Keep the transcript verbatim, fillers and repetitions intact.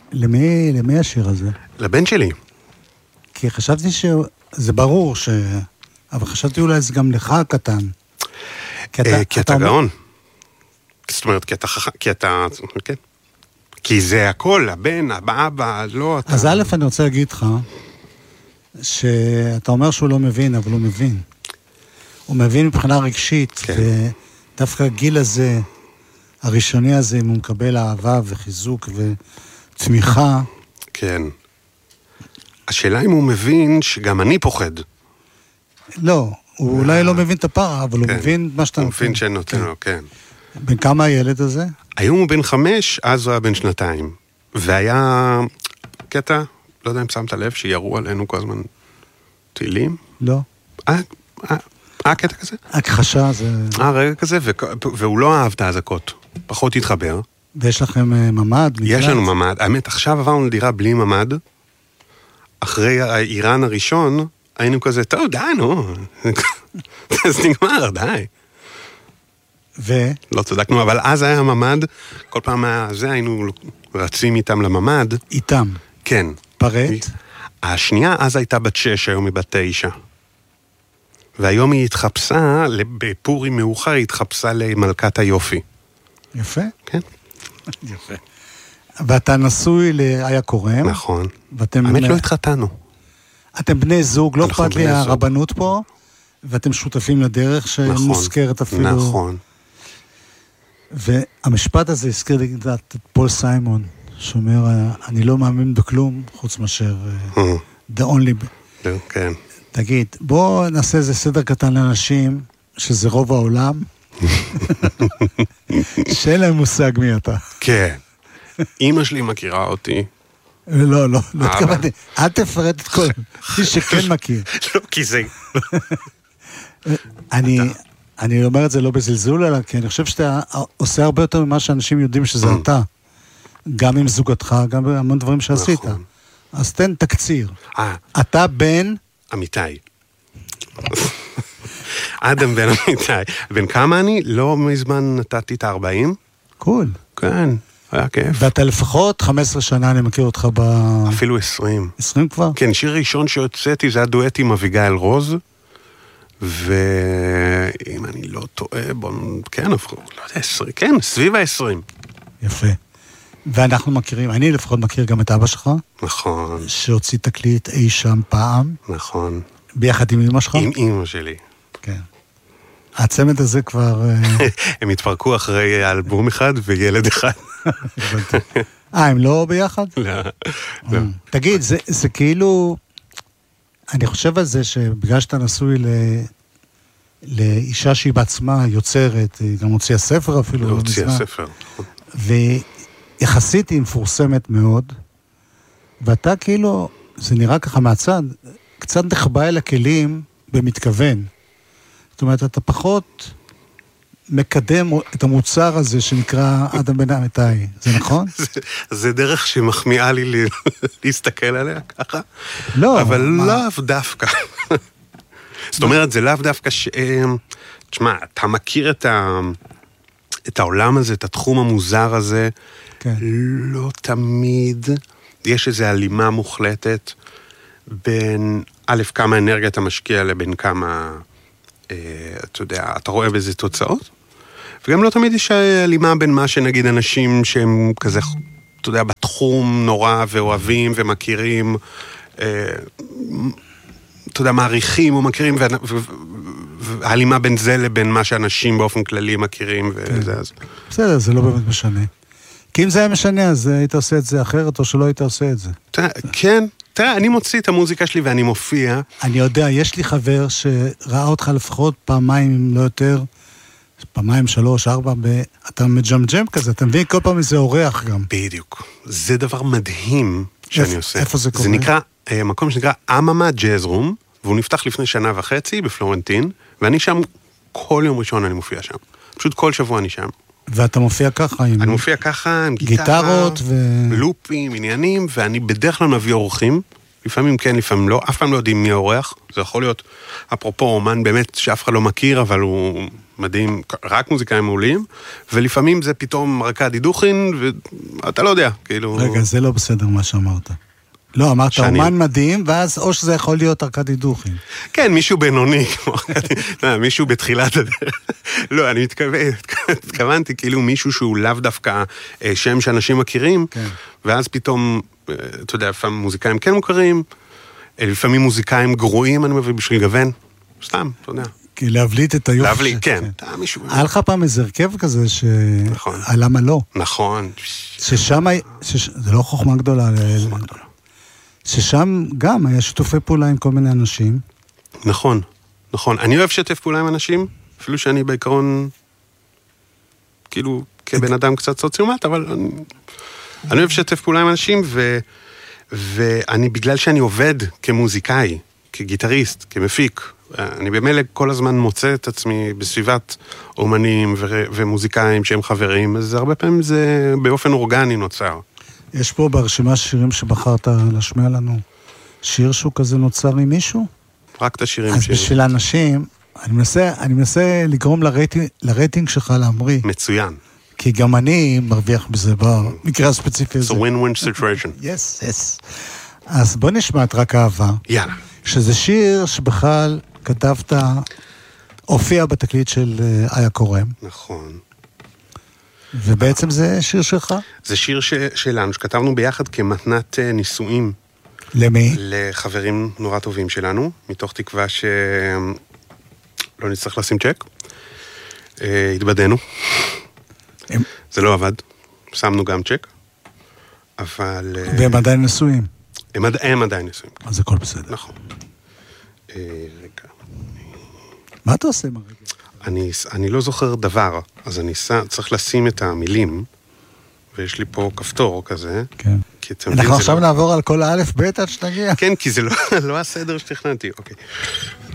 למי, למי השיר הזה? לבן שלי. כי חשבתי שזה ברור ש... אבל חשבתי אולי זה גם לך הקטן. כי אתה, כי אתה גאון. זאת אומרת, כי אתה חכם, כי אתה... כן. כי זה הכל, הבן, האבא, לא אתה... אז א', אני רוצה להגיד לך, שאתה אומר שהוא לא מבין, אבל הוא מבין. הוא מבין מבחינה רגשית, כן. ודווקא הגיל הזה, הראשוני הזה, אם הוא מקבל אהבה וחיזוק ותמיכה... כן. השאלה אם הוא מבין שגם אני פוחד. לא, הוא אולי לא מבין את הפער, אבל הוא מבין מה שאתה... הוא מבין שנותן לו, כן. בין כמה הילד הזה? היום הוא בן חמש, אז הוא היה בן שנתיים. והיה קטע, לא יודע אם שמת לב, שירו עלינו כל הזמן טילים. לא. אה, אה, אה, קטע כזה? הכחשה זה... אה, רגע כזה, והוא לא אהב את ההזקות. פחות התחבר. ויש לכם ממד? יש לנו ממד. האמת, עכשיו עברנו לדירה בלי ממד. אחרי האיראן הראשון, היינו כזה, טוב, די, נו. אז נגמר, די. ו? לא צדקנו, אבל אז היה ממד, כל פעם היה זה, היינו רצים איתם לממד. איתם? כן. פרט? השנייה אז הייתה בת שש, היום היא בת תשע. והיום היא התחפשה, בפורים מאוחר היא התחפשה למלכת היופי. יפה? כן. יפה. ואתה נשוי לאיה קורם. נכון. האמת לא התחתנו. אתם בני זוג, לא אכפת לי הרבנות פה, ואתם שותפים לדרך שמוזכרת אפילו. נכון. והמשפט הזה הזכיר לי את פול סיימון, שאומר, אני לא מאמין בכלום, חוץ מאשר the only... כן. תגיד, בוא נעשה איזה סדר קטן לאנשים, שזה רוב העולם, שאין להם מושג מי אתה. כן. אמא שלי מכירה אותי. לא, לא, לא התכוונתי. אל תפרט את כל מי שכן מכיר. לא, כי זה... אני... אני אומר את זה לא בזלזול, אלא כי אני חושב שאתה עושה הרבה יותר ממה שאנשים יודעים שזה אתה. גם עם זוגתך, גם בהמון דברים שעשית. אז תן תקציר. אתה בן... אמיתי. אדם בן אמיתי. בן כמה אני? לא מזמן נתתי את ה-ארבעים. קול. כן, היה כיף. ואתה לפחות חמש עשרה שנה, אני מכיר אותך ב... אפילו עשרים. עשרים כבר? כן, שיר ראשון שיוצאתי, זה הדואט עם אביגיל רוז. ואם אני לא טועה, בוא, כן, לא יודע, עשרים, כן, סביב ה-עשרים. יפה. ואנחנו מכירים, אני לפחות מכיר גם את אבא שלך. נכון. שהוציא תקליט אי שם פעם. נכון. ביחד עם אמא שלך? עם אמא שלי. כן. הצמד הזה כבר... הם התפרקו אחרי אלבום אחד וילד אחד. אה, הם לא ביחד? לא. תגיד, זה כאילו... אני חושב על זה שבגלל שאתה נשוי ל... לאישה שהיא בעצמה יוצרת, היא גם הוציאה ספר אפילו. לא הוציאה ספר. ויחסית היא מפורסמת מאוד, ואתה כאילו, זה נראה ככה מהצד, קצת נחבא אל הכלים במתכוון. זאת אומרת, אתה פחות מקדם את המוצר הזה שנקרא אדם בן אמיתי. זה נכון? זה דרך שמחמיאה לי להסתכל עליה ככה. לא. אבל לאו דווקא. זאת אומרת, זה לאו דווקא ש... תשמע, אתה מכיר את ה... את העולם הזה, את התחום המוזר הזה. כן. לא תמיד יש איזו הלימה מוחלטת בין א', כמה אנרגיה אתה משקיע לבין כמה... אתה יודע, אתה רואה באיזה תוצאות, וגם לא תמיד יש הלימה בין מה שנגיד אנשים שהם כזה, אתה יודע, בתחום נורא ואוהבים ומכירים, אתה יודע, מעריכים ומכירים, והלימה בין זה לבין מה שאנשים באופן כללי מכירים, וזה אז. בסדר, זה לא באמת משנה. כי אם זה היה משנה, אז היית עושה את זה אחרת, או שלא היית עושה את זה. כן. תראה, אני מוציא את המוזיקה שלי ואני מופיע. אני יודע, יש לי חבר שראה אותך לפחות פעמיים, אם לא יותר, פעמיים, שלוש, ארבע, אתה מג'מג'ם כזה, אתה מבין כל פעם איזה אורח גם. בדיוק. זה דבר מדהים שאני עושה. איפה זה קורה? זה נקרא, מקום שנקרא אממה ג'אז רום, והוא נפתח לפני שנה וחצי בפלורנטין, ואני שם, כל יום ראשון אני מופיע שם. פשוט כל שבוע אני שם. ואתה מופיע ככה עם... אני מופיע ככה עם גיטרות ו... לופים, עניינים, ואני בדרך כלל מביא אורחים, לפעמים כן, לפעמים לא, אף פעם לא יודעים מי האורח, זה יכול להיות, אפרופו אומן באמת שאף אחד לא מכיר, אבל הוא מדהים, רק מוזיקאים מעולים, ולפעמים זה פתאום ארכדי דוכין, אתה לא יודע, כאילו... רגע, זה לא בסדר מה שאמרת. לא, אמרת שאני... אומן מדהים, ואז או שזה יכול להיות ארקדי דוכין. כן, מישהו בינוני, מישהו בתחילת הדרך. לא, אני התכוונתי, כאילו מישהו שהוא לאו דווקא שם שאנשים מכירים, כן. ואז פתאום, אתה יודע, לפעמים מוזיקאים כן מוכרים, לפעמים מוזיקאים גרועים, אני מביא בשביל גוון, סתם, אתה יודע. כי להבליט את היופי. להבליט, כן. היה לך פעם איזה הרכב כזה, למה לא? נכון. ששם, זה לא חוכמה גדולה. חוכמה גדולה. ששם גם היה שיתופי פעולה עם כל מיני אנשים. נכון, נכון. אני אוהב שתף פעולה עם אנשים, אפילו שאני בעיקרון, כאילו, כבן אדם קצת סוציומט, אבל אני, אני אוהב שתף פעולה עם אנשים, ו, ואני, בגלל שאני עובד כמוזיקאי, כגיטריסט, כמפיק, אני במילא כל הזמן מוצא את עצמי בסביבת אומנים ו, ומוזיקאים שהם חברים, אז הרבה פעמים זה באופן אורגני נוצר. יש פה ברשימה שירים שבחרת להשמיע לנו, שיר שהוא כזה נוצר עם מישהו? רק את השירים אז שירים. אז בשביל האנשים, אני מנסה, אני מנסה לגרום לרייטינג, לרייטינג שלך להמריא. מצוין. כי גם אני מרוויח בזה במקרה הספציפי הזה. It's a win-win situation. Yes, yes. אז בוא נשמע את רק אהבה. יאללה. שזה שיר שבכלל כתבת, הופיע בתקליט של איה קורם. נכון. ובעצם זה שיר שלך? זה שיר ש... שלנו, שכתבנו ביחד כמתנת נישואים. למי? לחברים נורא טובים שלנו, מתוך תקווה שלא נצטרך לשים צ'ק. התבדנו. הם... זה לא עבד. שמנו גם צ'ק. אבל... והם עדיין נשואים. הם, עד... הם עדיין נשואים. אז הכל בסדר. נכון. רגע. מה אתה עושה עם הרגע? אני, אני לא זוכר דבר, אז אני צריך לשים את המילים, ויש לי פה כפתור כזה. כן. אנחנו עכשיו נעבור על כל האלף בית עד שתגיע. כן, כי זה לא, לא הסדר שתכננתי, אוקיי.